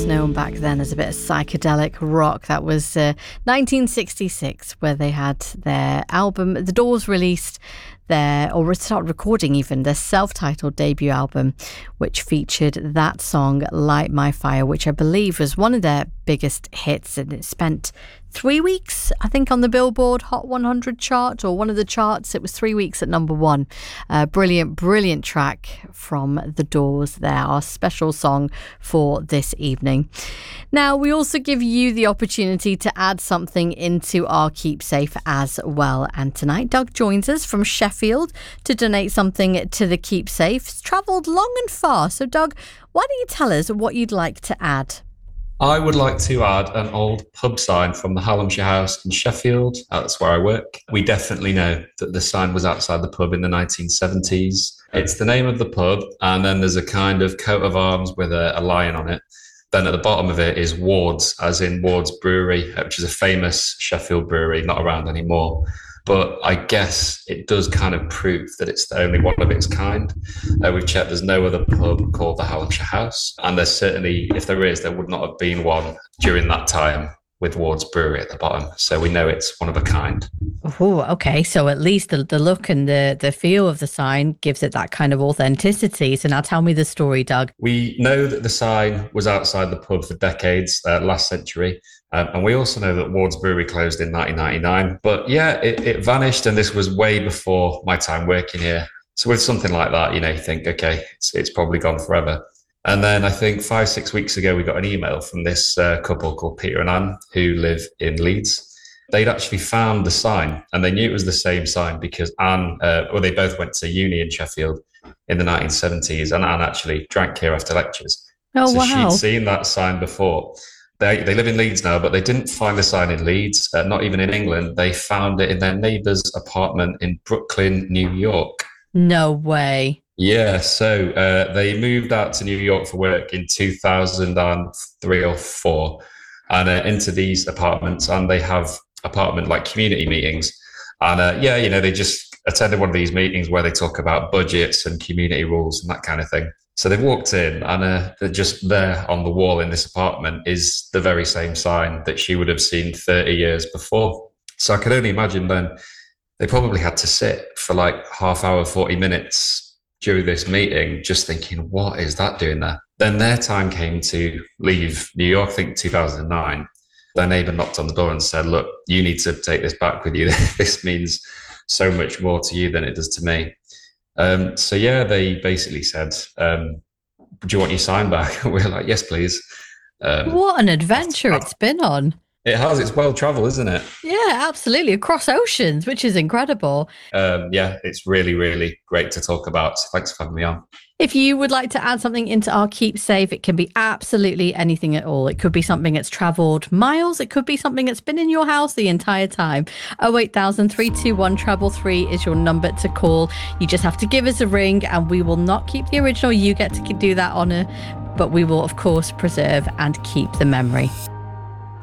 known back then as a bit of psychedelic rock. That was 1966, where they had their album, The Doors released or started recording even, their self-titled debut album, which featured that song, Light My Fire, which I believe was one of their biggest hits, and it spent 3 weeks, I think, on the Billboard Hot 100 chart, or one of the charts. It was 3 weeks at number one. Brilliant track from The Doors there, our special song for this evening. Now, we also give you the opportunity to add something into our Keepsafe as well. And tonight, Doug joins us from Sheffield to donate something to the Keepsafe. He's travelled long and far. So, Doug, why don't you tell us what you'd like to add? I would like to add an old pub sign from the Hallamshire House in Sheffield. That's where I work. We definitely know that the sign was outside the pub in the 1970s. It's the name of the pub, and then there's a kind of coat of arms with a lion on it. Then at the bottom of it is Ward's, as in Ward's Brewery, which is a famous Sheffield brewery, not around anymore. But I guess it does kind of prove that it's the only one of its kind. We've checked, there's no other pub called the Hallamshire House. And there's certainly, if there is, there would not have been one during that time with Ward's Brewery at the bottom. So we know it's one of a kind. Oh, okay. So at least the look and the feel of the sign gives it that kind of authenticity. So now tell me the story, Doug. We know that the sign was outside the pub for decades, last century. And we also know that Ward's Brewery closed in 1999. But yeah, it vanished, and this was way before my time working here. So with something like that, you think, okay, it's probably gone forever. And then I think 5-6 weeks ago, we got an email from this couple called Peter and Anne, who live in Leeds. They'd actually found the sign, and they knew it was the same sign because Anne, they both went to uni in Sheffield in the 1970s, and Anne actually drank here after lectures. Oh, so wow. She'd seen that sign before. They live in Leeds now, but they didn't find the sign in Leeds, not even in England. They found it in their neighbour's apartment in Brooklyn, New York. No way. Yeah, so they moved out to New York for work in 2003 or 4, and into these apartments, and they have apartment like community meetings. And they just attended one of these meetings where they talk about budgets and community rules and that kind of thing. So they've walked in, and they're just there on the wall in this apartment is the very same sign that she would have seen 30 years before. So I can only imagine then they probably had to sit for like half hour, 40 minutes during this meeting, just thinking, what is that doing there? Then their time came to leave New York, I think 2009. Their neighbour knocked on the door and said, look, you need to take this back with you. This means so much more to you than it does to me. They basically said, do you want your sign back? We were like, yes, please. What an adventure it's been on. It has. It's well traveled, isn't it? Yeah, absolutely. Across oceans, which is incredible. It's really, really great to talk about. Thanks for having me on. If you would like to add something into our Keepsafe, it can be absolutely anything at all. It could be something that's travelled miles. It could be something that's been in your house the entire time. 08000 321 333 is your number to call. You just have to give us a ring, and we will not keep the original. You get to do that honour, but we will, of course, preserve and keep the memory.